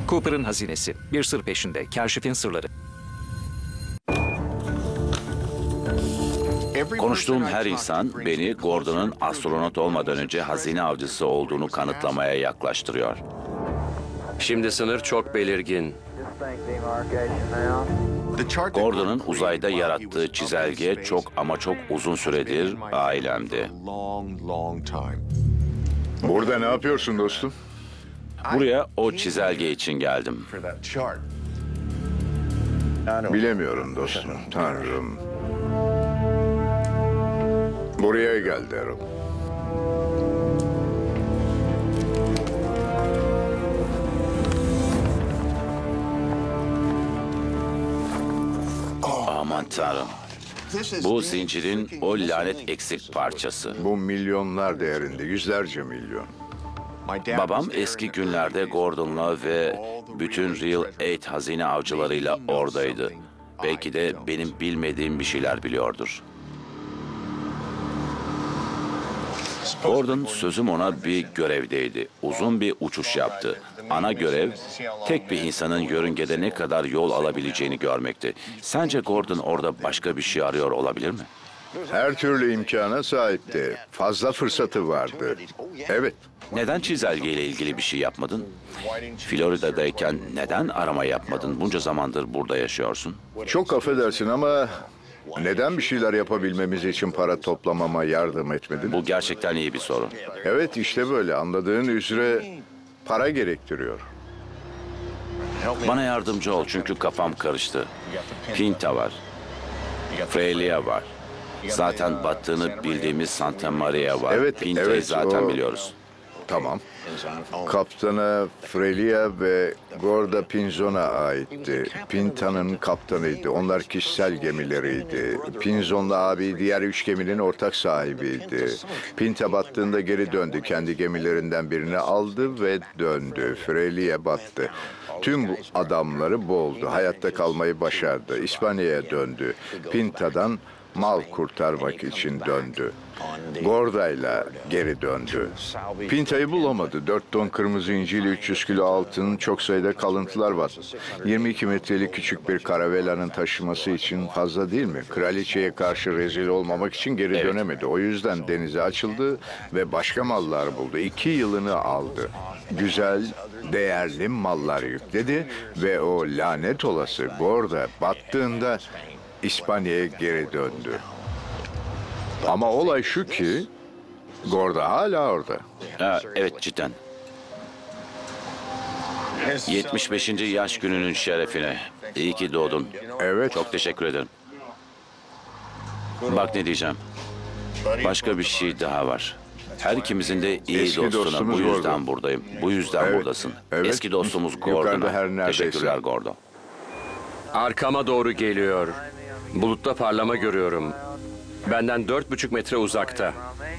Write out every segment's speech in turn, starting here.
Cooper'ın hazinesi. Bir sır peşinde. Kaşifin sırları. Konuştuğum her insan beni Gordon'un astronot olmadan önce hazine avcısı olduğunu kanıtlamaya yaklaştırıyor. Şimdi sınır çok belirgin. Gordon'un uzayda yarattığı çizelge çok ama çok uzun süredir ailemde. Burada ne yapıyorsun dostum? Buraya o çizelge için geldim. Bilemiyorum dostum. Tanrım. Buraya gel Daryl. Aman Tanrım. Bu zincirin o lanet eksik parçası. Bu milyonlar değerinde, yüzlerce milyon. Babam eski günlerde Gordon'la ve bütün Real 8 hazine avcılarıyla oradaydı. Belki de benim bilmediğim bir şeyler biliyordur. Gordon sözüm ona bir görevdeydi. Uzun bir uçuş yaptı. Ana görev, tek bir insanın yörüngede ne kadar yol alabileceğini görmekti. Sence Gordon orada başka bir şey arıyor olabilir mi? Her türlü imkana sahipti. Fazla fırsatı vardı. Evet. Neden çizelgeyle ilgili bir şey yapmadın? Florida'dayken neden arama yapmadın? Bunca zamandır burada yaşıyorsun. Çok affedersin ama neden bir şeyler yapabilmemiz için para toplamama yardım etmedin? Bu gerçekten iyi bir soru. Evet, işte böyle. Anladığın üzere para gerektiriyor. Bana yardımcı ol çünkü kafam karıştı. Pinta var. Frelia var. Zaten battığını bildiğimiz Santa Maria var. Evet, Pinta'yı evet, zaten o- biliyoruz. Tamam. Kaptana Frelia ve Gorda Pinzon'a aitti. Pinta'nın kaptanıydı. Onlar kişisel gemileriydi. Pinzon'la abi diğer 3 geminin ortak sahibiydi. Pinta battığında geri döndü. Kendi gemilerinden birini aldı ve döndü. Frelia battı. Tüm bu adamları boğuldu. Hayatta kalmayı başardı. İspanya'ya döndü. Pinta'dan mal kurtarmak için döndü. Gorda'yla geri döndü. Pinta'yı bulamadı. 4 ton kırmızı incili, 300 kilo altın, çok sayıda kalıntılar var. 22 metrelik küçük bir karavelanın taşıması için fazla değil mi? Kraliçeye karşı rezil olmamak için geri dönemedi. O yüzden denize açıldı ve başka mallar buldu. 2 yılını aldı. Güzel, değerli mallar yükledi ve o lanet olası Gorda battığında İspanya'ya geri döndü. Ama olay şu ki, Gorda hala orada. Ha, evet cidden. 75. yaş gününün şerefine. İyi ki doğdun. Evet, Çok teşekkür ederim. Bak ne diyeceğim. Başka bir şey daha var. Her ikimizin de iyi Eski dostuna. dostumuz Bu yüzden Gordon. buradayım. Bu yüzden Evet, buradasın. evet. Eski dostumuz Yukarıda her Gordon'a. neredeyse. Teşekkürler Gordon. Arkama doğru geliyor. Bulutta parlama görüyorum. Benden 4,5 metre uzakta.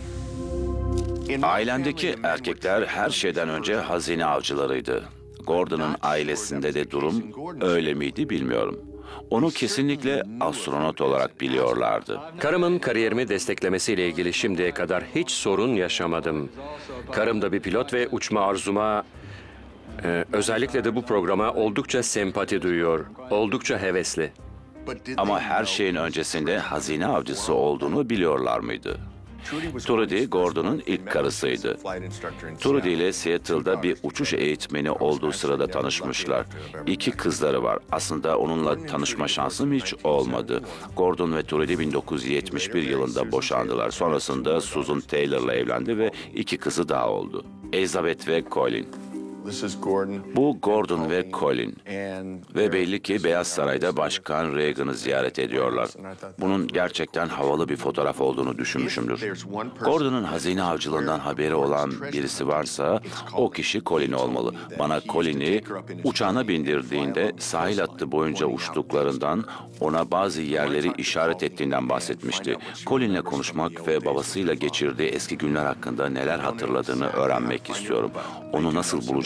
Ailemdeki erkekler her şeyden önce hazine avcılarıydı. Gordon'un ailesinde de durum öyle miydi bilmiyorum. Onu kesinlikle astronot olarak biliyorlardı. Karımın kariyerimi desteklemesiyle ilgili şimdiye kadar hiç sorun yaşamadım. Karım da bir pilot ve uçma arzuma, özellikle de bu programa oldukça sempati duyuyor. Oldukça hevesli. Ama her şeyin öncesinde hazine avcısı olduğunu biliyorlar mıydı? Trudy, Gordon'un ilk karısıydı. Trudy ile Seattle'da bir uçuş eğitmeni olduğu sırada tanışmışlar. 2 kızları var. Aslında onunla tanışma şansım hiç olmadı. Gordon ve Trudy 1971 yılında boşandılar. Sonrasında Susan Taylor'la evlendi ve 2 kızı daha oldu. Elizabeth ve Colin. Bu Gordon ve Colin. Ve belli ki Beyaz Saray'da Başkan Reagan'ı ziyaret ediyorlar. Bunun gerçekten havalı bir fotoğraf olduğunu düşünmüşümdür. Gordon'un hazine avcılığından haberi olan birisi varsa o kişi Colin olmalı. Bana Colin'i uçağına bindirdiğinde sahil hattı boyunca uçtuklarından, ona bazı yerleri işaret ettiğinden bahsetmişti. Colin'le konuşmak ve babasıyla geçirdiği eski günler hakkında neler hatırladığını öğrenmek istiyorum. Onu nasıl bulacağım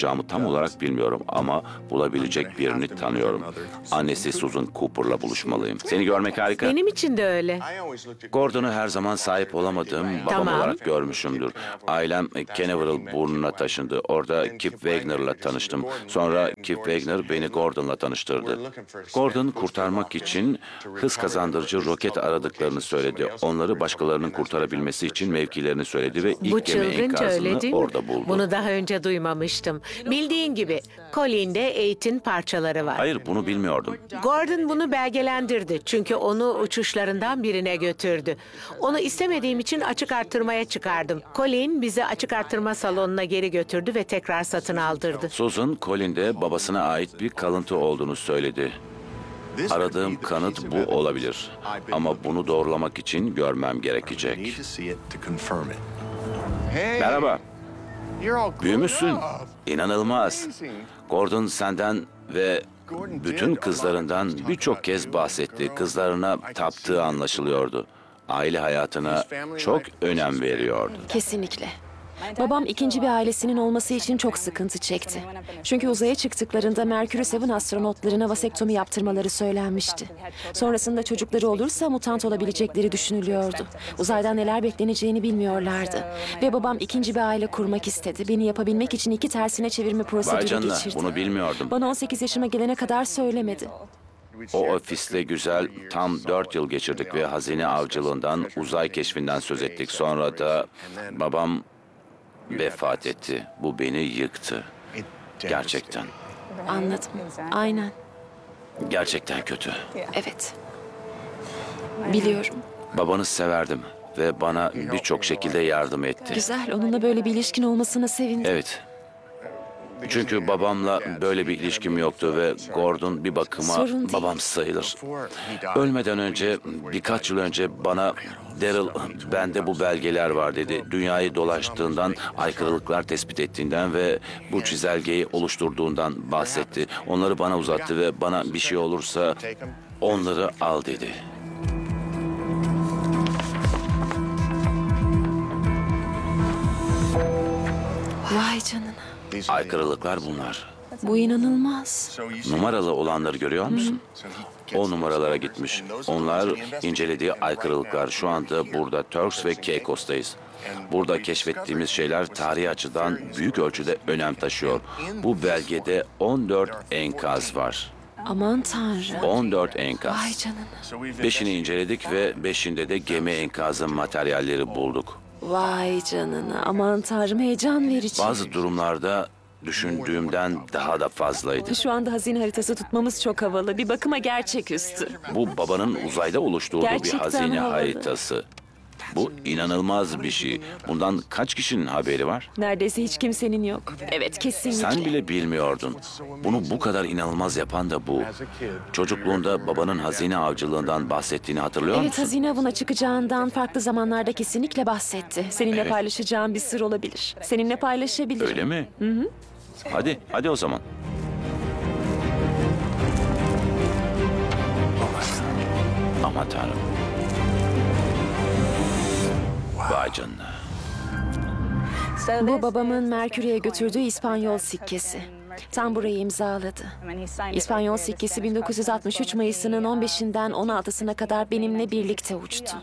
bulacağımı tam olarak bilmiyorum ama bulabilecek birini tanıyorum. Annesi Susan Cooper'la buluşmalıyım. Seni görmek harika. Benim için de öyle. Gordon'u her zaman sahip olamadığım babam Tamam. olarak görmüşümdür. Ailem Canaveral burnuna taşındı. Orada Kip Wagner'la tanıştım. Sonra Kip Wagner beni Gordon'la tanıştırdı. Gordon kurtarmak için hız kazandırıcı roket aradıklarını söyledi. Onları başkalarının kurtarabilmesi için mevkilerini söyledi ve Bu ilk gemi çılgınca öyle enkazını değil mi? orada buldu. Bunu daha önce duymamıştım. Bildiğin gibi Colin'de Eight'in parçaları var. Hayır, bunu bilmiyordum. Gordon bunu belgelendirdi çünkü onu uçuşlarından birine götürdü. Onu istemediğim için açık arttırmaya çıkardım. Colin bizi açık arttırma salonuna geri götürdü ve tekrar satın aldırdı. Susan, Colin'de babasına ait bir kalıntı olduğunu söyledi. Aradığım kanıt bu olabilir. Ama bunu doğrulamak için görmem gerekecek. Merhaba. Büyümüşsün. İnanılmaz. Gordon senden ve bütün kızlarından birçok kez bahsetti. Kızlarına taptığı anlaşılıyordu. Aile hayatına çok önem veriyordu. Kesinlikle. Babam ikinci bir ailesinin olması için çok sıkıntı çekti. Çünkü uzaya çıktıklarında Mercury 7 astronotlarına vasektomi yaptırmaları söylenmişti. Sonrasında çocukları olursa mutant olabilecekleri düşünülüyordu. Uzaydan neler bekleneceğini bilmiyorlardı. Ve babam ikinci bir aile kurmak istedi. Beni yapabilmek için 2 tersine çevirme Vay prosedürü canına, geçirdi. bunu bilmiyordum. Bana 18 yaşıma gelene kadar söylemedi. O ofiste güzel tam 4 yıl geçirdik ve hazine avcılığından, uzay keşfinden söz ettik. Sonra da babam vefat etti. Bu beni yıktı. Gerçekten. Anladım. Aynen. Gerçekten kötü. Evet. Biliyorum. Babanı severdim ve bana birçok şekilde yardım etti. Güzel. Onunla böyle bir ilişkin olmasına sevindim. Evet. Çünkü babamla böyle bir ilişkim yoktu ve Gordon bir bakıma Sorun değil. babam sayılır. Ölmeden önce, birkaç yıl önce bana Daryl, bende bu belgeler var dedi. Dünyayı dolaştığından, aykırılıklar tespit ettiğinden ve bu çizelgeyi oluşturduğundan bahsetti. Onları bana uzattı ve bana bir şey olursa onları al dedi. Vay canına. Aykırılıklar bunlar. Bu inanılmaz. Numaralı olanları görüyor musun? O numaralara gitmiş. Onlar incelediği aykırılıklar. Şu anda burada Turks ve Caicos'tayız. Burada keşfettiğimiz şeyler tarihi açıdan büyük ölçüde önem taşıyor. Bu belgede 14 enkaz var. Aman Tanrım. 14 Vay enkaz. canına. 5'ini inceledik ve 5'inde de gemi enkazı materyalleri bulduk. Vay canına. Aman Tanrım, heyecan verici. Bazı durumlarda düşündüğümden daha da fazlaydı. Şu anda hazine haritası tutmamız çok havalı. Bir bakıma gerçeküstü. Bu babanın uzayda oluşturduğu Gerçekten bir hazine havalı. haritası. Bu inanılmaz bir şey. Bundan kaç kişinin haberi var? Neredeyse hiç kimsenin yok. Evet, kesinlikle. Sen bile bilmiyordun. Bunu bu kadar inanılmaz yapan da bu. Çocukluğunda babanın hazine avcılığından bahsettiğini hatırlıyor Evet, musun? hazine avına çıkacağından farklı zamanlarda kesinlikle bahsetti. Seninle Evet. paylaşacağım bir sır olabilir. Seninle paylaşabilirim. Öyle mi? Hı hı. Hadi o zaman. Aman Tanrım. Vay canına. Bu babamın Merkür'e götürdüğü İspanyol sikkesi. Tam burayı imzaladı. İspanyol sikkesi 1963 Mayıs'ının 15'inden 16'sına kadar benimle birlikte uçtu.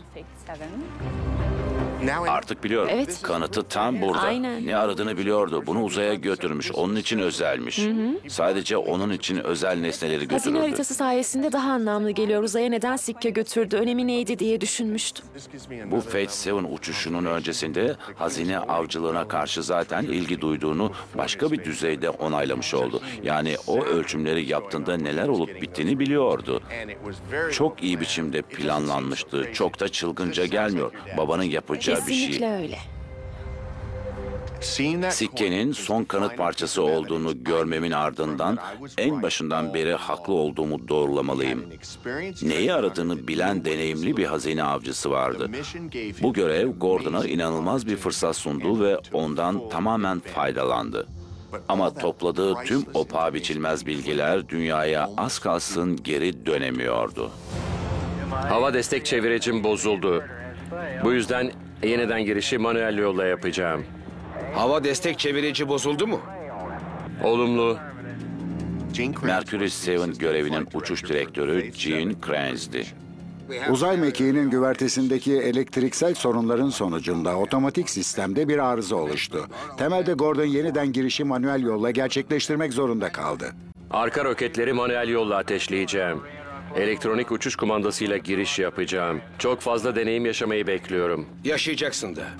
Artık biliyorum. Evet. Kanıtı tam burada. Aynen. Ne aradığını biliyordu. Bunu uzaya götürmüş. Onun için özelmiş. Sadece onun için özel nesneleri Hazine götürürdü. haritası sayesinde daha anlamlı geliyor. Uzaya neden sikke götürdü, önemi neydi diye düşünmüştüm. Bu Fate 7 uçuşunun öncesinde hazine avcılığına karşı zaten ilgi duyduğunu başka bir düzeyde onaylamış oldu. Yani o ölçümleri yaptığında neler olup bittiğini biliyordu. Çok iyi biçimde planlanmıştı. Çok da çılgınca gelmiyor. Babanın yapacağı bir şey. Kesinlikle öyle. Sikkenin son kanıt parçası olduğunu görmemin ardından en başından beri haklı olduğumu doğrulamalıyım. Neyi aradığını bilen deneyimli bir hazine avcısı vardı. Bu görev Gordon'a inanılmaz bir fırsat sundu ve ondan tamamen faydalandı. Ama topladığı tüm o paha biçilmez bilgiler dünyaya az kalsın geri dönemiyordu. Hava destek çeviricim bozuldu. Bu yüzden yeniden girişi manuel yolla yapacağım. Hava destek çevirici bozuldu mu? Olumlu. Mercury 7 görevinin uçuş direktörü Gene Kranz'di. Uzay mekiğinin güvertesindeki elektriksel sorunların sonucunda otomatik sistemde bir arıza oluştu. Temelde Gordon yeniden girişi manuel yolla gerçekleştirmek zorunda kaldı. Arka roketleri manuel yolla ateşleyeceğim. Elektronik uçuş kumandasıyla giriş yapacağım. Çok fazla deneyim yaşamayı bekliyorum. Yaşayacaksın da.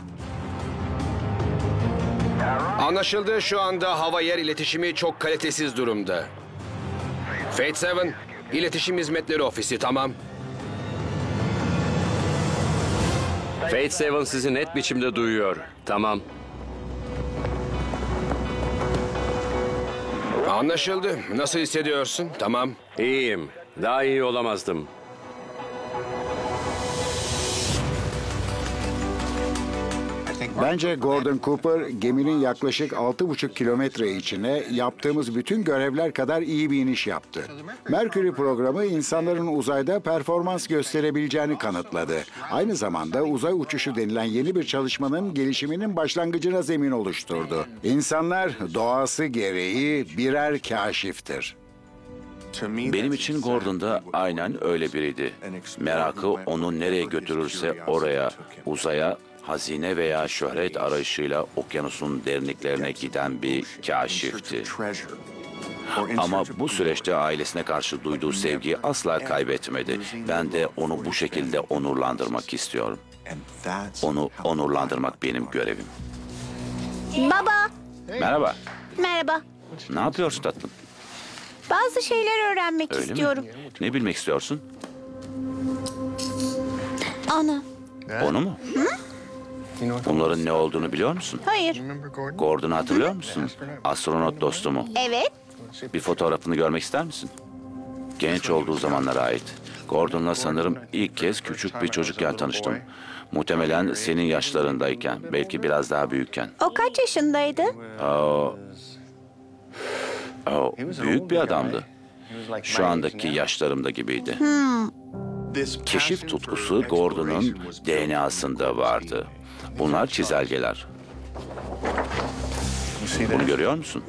Anlaşıldı, şu anda hava yer iletişimi çok kalitesiz durumda. Fate 7, iletişim hizmetleri ofisi, tamam. Fate 7 sizi net biçimde duyuyor. Tamam. Anlaşıldı. Nasıl hissediyorsun? Tamam. İyiyim. Daha iyi olamazdım. Bence Gordon Cooper geminin yaklaşık 6,5 kilometre içine yaptığımız bütün görevler kadar iyi bir iniş yaptı. Mercury programı insanların uzayda performans gösterebileceğini kanıtladı. Aynı zamanda uzay uçuşu denilen yeni bir çalışmanın gelişiminin başlangıcına zemin oluşturdu. İnsanlar doğası gereği birer kaşiftir. Benim için Gordon da aynen öyle biriydi. Merakı onu nereye götürürse oraya, uzaya, hazine veya şöhret arayışıyla okyanusun derinliklerine giden bir kaşifti. Ama bu süreçte ailesine karşı duyduğu sevgiyi asla kaybetmedi. Ben de onu bu şekilde onurlandırmak istiyorum. Onu onurlandırmak benim görevim. Baba, Merhaba, merhaba. ne yapıyorsun tatlım? Bazı şeyler öğrenmek Öyle istiyorum. mi? Ne bilmek istiyorsun? Ana, Onu mu? Bunların ne olduğunu biliyor musun? hayır. Gordon'u hatırlıyor musun? Astronot dostumu. Evet, Bir fotoğrafını görmek ister misin? Genç olduğu zamanlara ait. Gordon'la sanırım ilk kez küçük bir çocukken tanıştım. Muhtemelen senin yaşlarındayken, belki biraz daha büyükken. o kaç yaşındaydı? Büyük bir adamdı. Şu andaki yaşlarımda gibiydi. Keşif tutkusu Gordon'un DNA'sında vardı. Bunlar çizelgeler. Bunu görüyor musun?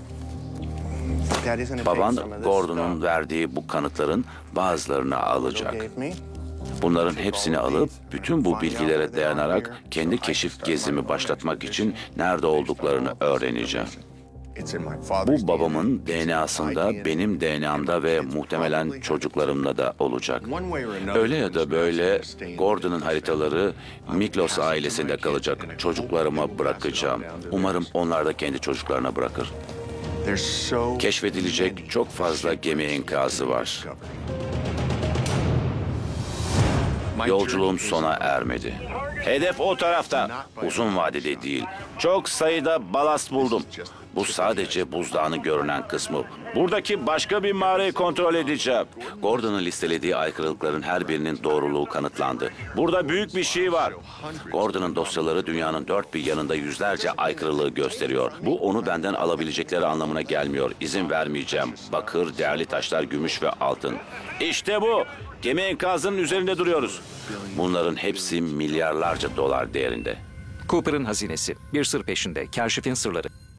Baban Gordon'un verdiği bu kanıtların bazılarını alacak. Bunların hepsini alıp bütün bu bilgilere dayanarak kendi keşif gezimi başlatmak için nerede olduklarını öğreneceğim. Bu babamın DNA'sında, benim DNA'mda ve muhtemelen çocuklarımla da olacak. Öyle ya da böyle Gordon'un haritaları Miklos ailesinde kalacak. Çocuklarıma bırakacağım. Umarım onlar da kendi çocuklarına bırakır. Keşfedilecek çok fazla gemi enkazı var. Yolculuğum sona ermedi. Hedef o tarafta. Uzun vadede değil. Çok sayıda balast buldum. Bu sadece buzdağının görünen kısmı. Buradaki başka bir mağarayı kontrol edeceğim. Gordon'un listelediği aykırılıkların her birinin doğruluğu kanıtlandı. Burada büyük bir şey var. Gordon'un dosyaları dünyanın dört bir yanında yüzlerce aykırılığı gösteriyor. Bu onu benden alabilecekleri anlamına gelmiyor. İzin vermeyeceğim. Bakır, değerli taşlar, gümüş ve altın. İşte bu. Gemi enkazının üzerinde duruyoruz. Bunların hepsi milyarlarca dolar değerinde. Cooper'ın hazinesi. Bir sır peşinde. Kaşifin sırları.